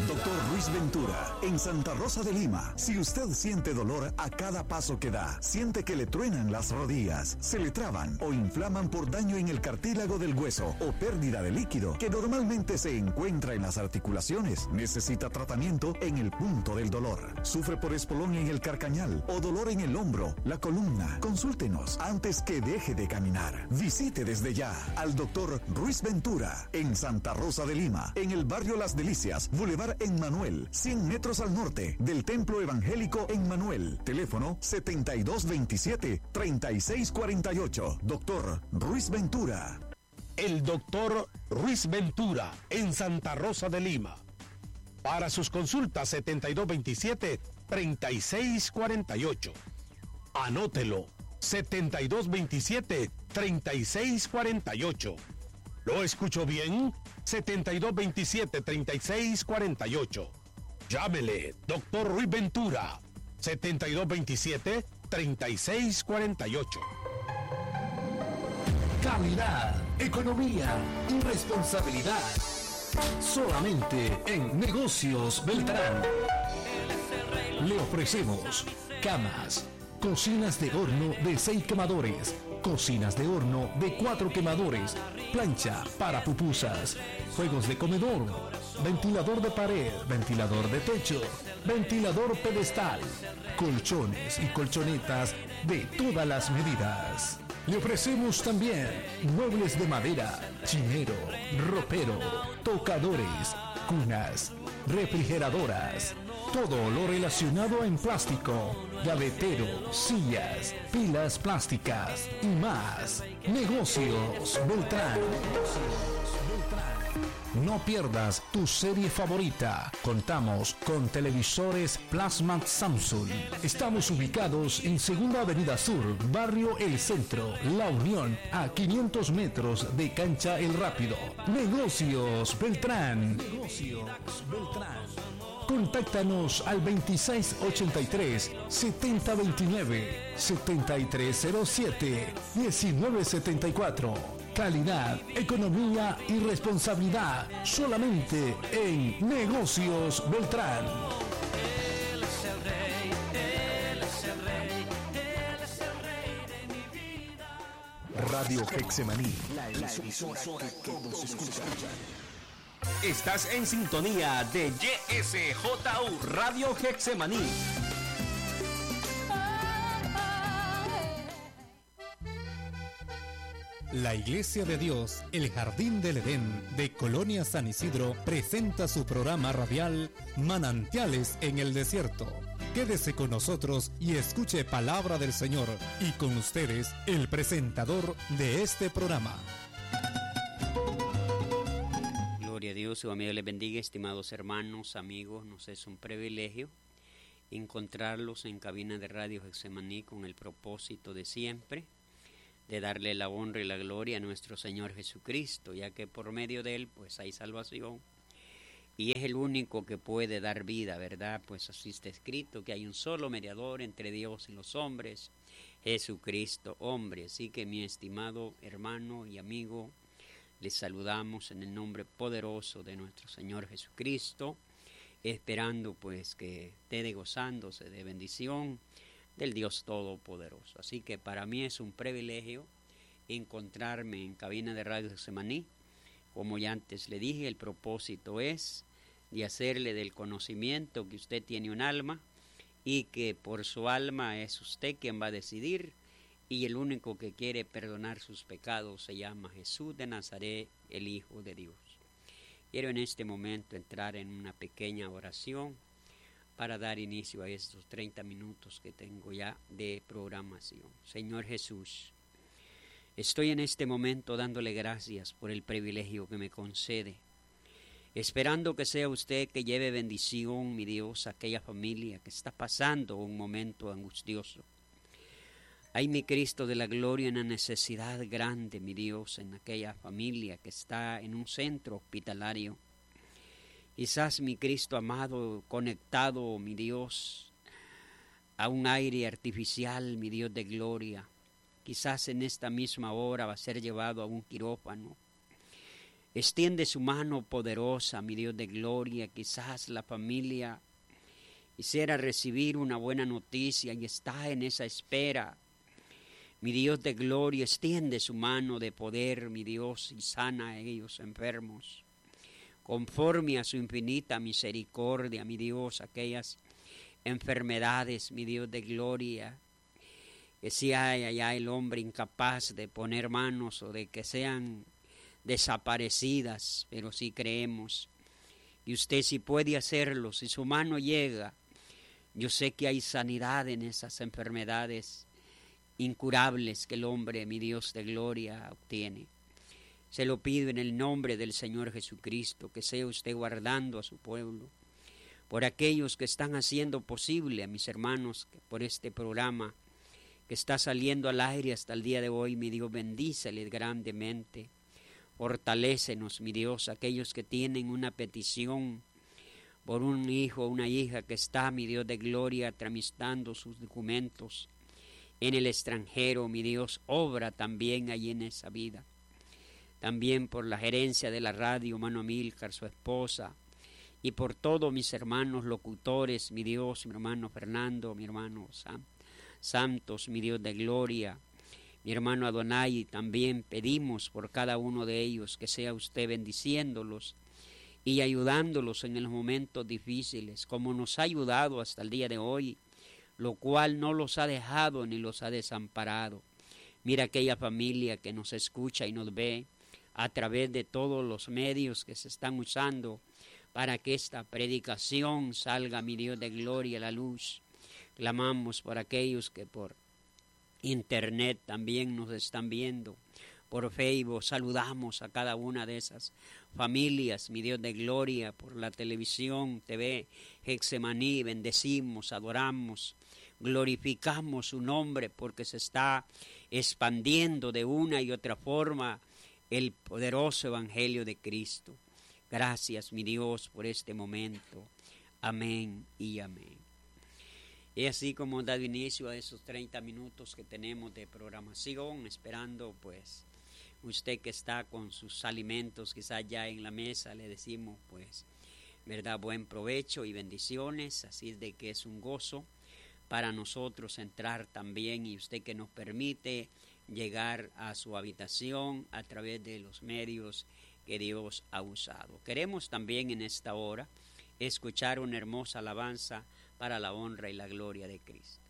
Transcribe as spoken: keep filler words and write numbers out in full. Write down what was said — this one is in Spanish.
Doctor Ruiz Ventura, en Santa Rosa de Lima. Si usted siente dolor a cada paso que da, siente que le truenan las rodillas, se le traban o inflaman por daño en el cartílago del hueso o pérdida de líquido que normalmente se encuentra en las articulaciones, necesita tratamiento en el punto del dolor. Sufre por espolón en el carcañal o dolor en el hombro, la columna. Consúltenos antes que deje de caminar. Visite desde ya al Doctor Ruiz Ventura en Santa Rosa de Lima, en el barrio Las Delicias, Boulevard Emmanuel, cien metros al norte del Templo Evangélico Emmanuel. Teléfono setenta y dos veintisiete, treinta y seis cuarenta y ocho. Doctor Ruiz Ventura. El Doctor Ruiz Ventura en Santa Rosa de Lima. Para sus consultas setenta y dos veintisiete, treinta y seis cuarenta y ocho. Anótelo. setenta y dos veintisiete, treinta y seis cuarenta y ocho. ¿Lo escucho bien? setenta y dos veintisiete, treinta y seis cuarenta y ocho. Llámele, Doctor Ruiz Ventura. setenta y dos veintisiete, treinta y seis cuarenta y ocho. Calidad, economía y responsabilidad. Solamente en Negocios Beltrán. Le ofrecemos camas, cocinas de horno de seis quemadores, cocinas de horno de cuatro quemadores, plancha para pupusas, juegos de comedor, ventilador de pared, ventilador de techo, ventilador pedestal, colchones y colchonetas de todas las medidas. Le ofrecemos también muebles de madera, chinero, ropero, tocadores, cunas, refrigeradoras, todo lo relacionado en plástico, gavetero, sillas, pilas plásticas y más. Negocios Beltrán. No pierdas tu serie favorita. Contamos con televisores Plasma Samsung. Estamos ubicados en Segunda Avenida Sur, Barrio El Centro, La Unión, a quinientos metros de Cancha El Rápido. Negocios Beltrán. Negocios Beltrán. Contáctanos al veintiséis ochenta y tres, setenta veintinueve, setenta y tres cero siete, diecinueve setenta y cuatro. Calidad, economía y responsabilidad solamente en Negocios Beltrán. Él es el rey, él es el rey, él es el rey de mi vida. Radio Hexemaní, la emisora que todos escuchan. Estás en sintonía de Y S J U Radio Hexemaní. La Iglesia de Dios, el Jardín del Edén de Colonia San Isidro presenta su programa radial Manantiales en el Desierto. Quédese con nosotros y escuche palabra del Señor, y con ustedes el presentador de este programa. Gloria a Dios, su amigo les bendiga, estimados hermanos, amigos. Nos es un privilegio encontrarlos en cabina de Radio Hexemaní con el propósito de siempre de darle la honra y la gloria a nuestro Señor Jesucristo, ya que por medio de Él pues hay salvación y es el único que puede dar vida, ¿verdad? Pues así está escrito, que hay un solo mediador entre Dios y los hombres, Jesucristo hombre. Así que mi estimado hermano y amigo, les saludamos en el nombre poderoso de nuestro Señor Jesucristo, esperando pues que esté gozándose de bendición del Dios Todopoderoso. Así que para mí es un privilegio encontrarme en cabina de Radio Hexemaní. Como ya antes le dije, el propósito es de hacerle del conocimiento que usted tiene un alma y que por su alma es usted quien va a decidir, y el único que quiere perdonar sus pecados se llama Jesús de Nazaret, el Hijo de Dios. Quiero en este momento entrar en una pequeña oración para dar inicio a estos treinta minutos que tengo ya de programación. Señor Jesús, estoy en este momento dándole gracias por el privilegio que me concede, esperando que sea usted que lleve bendición, mi Dios, a aquella familia que está pasando un momento angustioso. Ay, mi Cristo de la gloria, una necesidad grande, mi Dios, en aquella familia que está en un centro hospitalario. Quizás, mi Cristo amado, conectado, mi Dios, a un aire artificial, mi Dios de gloria. Quizás en esta misma hora va a ser llevado a un quirófano. Extiende su mano poderosa, mi Dios de gloria. Quizás la familia quisiera recibir una buena noticia y está en esa espera. Mi Dios de gloria, extiende su mano de poder, mi Dios, y sana a ellos enfermos. Conforme a su infinita misericordia, mi Dios, aquellas enfermedades, mi Dios de gloria, que si hay allá el hombre incapaz de poner manos o de que sean desaparecidas, pero sí creemos. Y usted sí puede hacerlo, si su mano llega. Yo sé que hay sanidad en esas enfermedades incurables que el hombre, mi Dios de gloria, obtiene. Se lo pido en el nombre del Señor Jesucristo, que sea usted guardando a su pueblo, por aquellos que están haciendo posible, a mis hermanos, que por este programa que está saliendo al aire hasta el día de hoy, mi Dios, bendíceles grandemente. Fortalécenos, mi Dios, aquellos que tienen una petición por un hijo o una hija que está, mi Dios de gloria, tramitando sus documentos en el extranjero, mi Dios, obra también allí en esa vida. También por la gerencia de la radio, hermano Amílcar, su esposa, y por todos mis hermanos locutores, mi Dios, mi hermano Fernando, mi hermano Sam, Santos, mi Dios de gloria, mi hermano Adonai, también pedimos por cada uno de ellos que sea usted bendiciéndolos y ayudándolos en los momentos difíciles, como nos ha ayudado hasta el día de hoy, lo cual no los ha dejado ni los ha desamparado. Mira aquella familia que nos escucha y nos ve a través de todos los medios que se están usando para que esta predicación salga, mi Dios de gloria, a la luz. Clamamos por aquellos que por internet también nos están viendo, por Facebook. Saludamos a cada una de esas familias, mi Dios de gloria, por la televisión, T V, Getsemaní, bendecimos, adoramos, glorificamos su nombre porque se está expandiendo de una y otra forma el poderoso evangelio de Cristo. Gracias, mi Dios, por este momento. Amén y amén. Y así como dado inicio a esos treinta minutos que tenemos de programación, esperando pues usted que está con sus alimentos quizás ya en la mesa, le decimos pues, verdad, buen provecho y bendiciones. Así es de que es un gozo para nosotros entrar también y usted que nos permite llegar a su habitación a través de los medios que Dios ha usado. Queremos también en esta hora escuchar una hermosa alabanza para la honra y la gloria de Cristo.